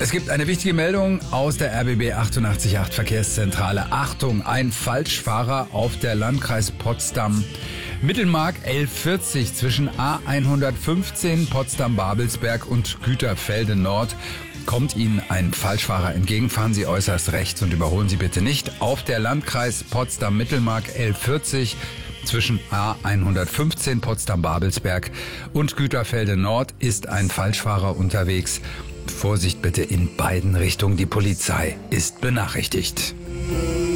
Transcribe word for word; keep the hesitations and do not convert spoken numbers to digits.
Es gibt eine wichtige Meldung aus der R B B achtundachtzig Komma acht Verkehrszentrale. Achtung, ein Falschfahrer auf der Landkreis Potsdam Mittelmark L vierzig zwischen A hundertfünfzehn Potsdam-Babelsberg und Güterfelde Nord. Kommt Ihnen ein Falschfahrer entgegen, fahren Sie äußerst rechts und überholen Sie bitte nicht. Auf der Landkreis Potsdam Mittelmark L vierzig zwischen A hundertfünfzehn Potsdam-Babelsberg und Güterfelde Nord ist ein Falschfahrer unterwegs. Vorsicht bitte in beiden Richtungen, die Polizei ist benachrichtigt.